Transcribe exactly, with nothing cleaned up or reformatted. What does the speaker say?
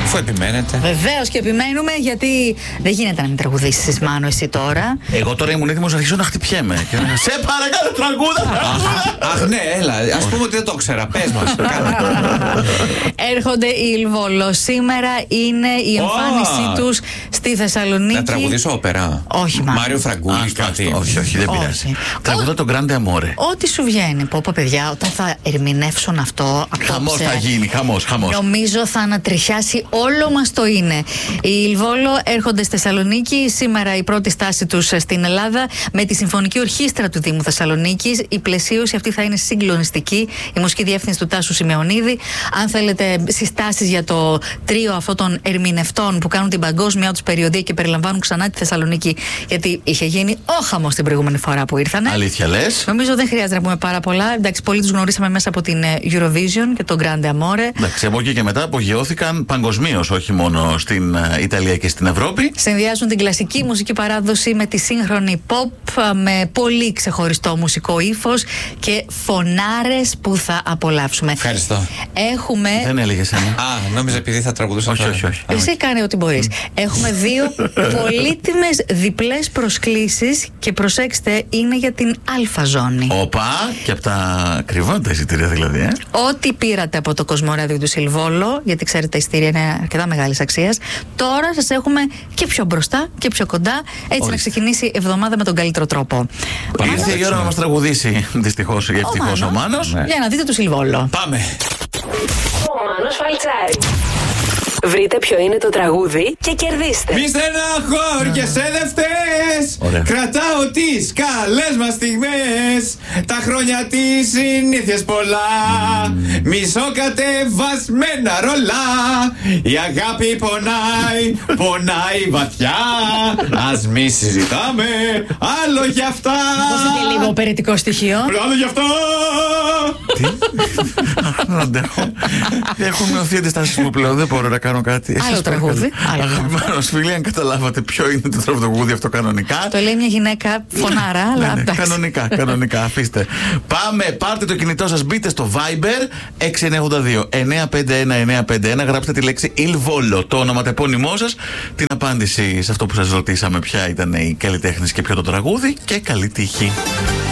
Αφού επιμένετε. Βεβαίως και επιμένουμε, γιατί δεν γίνεται να μην τραγουδήσεις, Μάνο, εσύ τώρα. Εγώ τώρα ήμουν έτοιμος να αρχίσω να χτυπιέμαι. Σε παρακαλώ, τραγούδα! Αχ, ναι, έλα. Ας πούμε ότι δεν το ξέρα. Πες μας. Έρχονται οι Ιλβόλο. Σήμερα είναι η εμφάνισή τους στη Θεσσαλονίκη. Να τραγουδήσω όπερα. Όχι, Μάνο. Μάριο Φραγκούλη, κάτι. Όχι, όχι, δεν πειράζει. Τραγουδά το Grande Amore. Ό,τι σου βγαίνει. Πω, πω, παιδιά, όταν θα ερμηνεύσουν αυτό. Χαμός θα γίνει, χαμός, χαμός. Νομίζω θα ανατριχιάσει όλο μας το είναι. Οι Ιλβόλο έρχονται στη Θεσσαλονίκη. Σήμερα η πρώτη στάση τους στην Ελλάδα με τη Συμφωνική Ορχήστρα του Δήμου Θεσσαλονίκης. Η πλαισίωση αυτή θα είναι συγκλονιστική. Η μουσική διεύθυνση του Τάσου Σημεωνίδη. Αν θέλετε συστάσεις για το τρίο αυτών των ερμηνευτών που κάνουν την παγκόσμια τους περιοδία και περιλαμβάνουν ξανά τη Θεσσαλονίκη, γιατί είχε γίνει ο χαμός την προηγούμενη φορά που ήρθανε. Αλήθεια λες? Νομίζω δεν χρειάζεται να πούμε πάρα πολλά. Εντάξει, πολλοί τους γνωρίσαμε μέσα από την Eurovision και το Grande Amore. Εντάξει, από εκεί και μετά απογειώθηκαν παγκοσμίως, όχι μόνο στην Ιταλία και στην Ευρώπη. Συνδυάζουν την κλασική μουσική παράδοση με τη σύγχρονη pop, με πολύ ξεχωριστό μουσικό ύφος και φωνάρες που θα απολαύσουμε. Ευχαριστώ. Έχουμε. Δεν έλεγες ένα. Α, νόμιζα επειδή θα τραγουδούσα. Όχι, όχι, όχι. Εσύ κάνε ό,τι μπορείς. Έχουμε δύο πολύτιμες διπλές προσκλήσεις και προσέξτε, είναι για την Α ζώνη. Όπα, και από τα ακριβά τα εισιτήρια δηλαδή, ε. Ό,τι πήρατε από το Κοσμοράδιο του Ιλβόλο, γιατί ξέρετε τα εισιτήρια είναι αρκετά μεγάλης αξίας, τώρα σας έχουμε και πιο μπροστά και πιο κοντά, έτσι Ορίστε. να ξεκινήσει η εβδομάδα με τον καλύτερο τρόπο. Ήρθε η ώρα να μας τραγουδήσει, δυστυχώς ή ευτυχώς, ο Μάνος. Για να δείτε τους Ιλβόλο. Πάμε. Ο Μάνος Φαλτσάρης. Βρείτε ποιο είναι το τραγούδι και κερδίστε. Μη στεναχώριεσαι δε φταίς. Ωραία. Κρατάω τις καλές μας στιγμές. Τα χρόνια της συνήθειες πολλά. Μισοκατεβασμένα ρολά. Η αγάπη πονάει, πονάει βαθιά. Ας μη συζητάμε άλλο γι' αυτά. Δώσε και λίγο περιττικό στοιχείο. Άλλο γι' αυτά. Δεν αντέχω. Έχουν μειωθεί οι αντιστάσεις μου πλέον. Δεν μπορώ να κάνω κάτι. Άλλο Εσείς τραγούδι, άλλο Αγαπημένος φίλοι, αν καταλάβατε ποιο είναι το τραγούδι αυτό κανονικά. Το λέει μια γυναίκα φωνάρα, Ναι, αλλά ναι, εντάξει. κανονικά, κανονικά, αφήστε. Πάμε, πάρτε το κινητό σας, μπείτε στο Viber έξι εννιά οκτώ δύο εννιά πέντε ένα εννιά πέντε ένα, γράψτε τη λέξη Ιλβόλο, το ονοματεπώνυμό σας, την απάντηση σε αυτό που σας ρωτήσαμε, ποια ήταν η καλλιτέχνης και ποιο το τραγούδι, και καλή τύχη.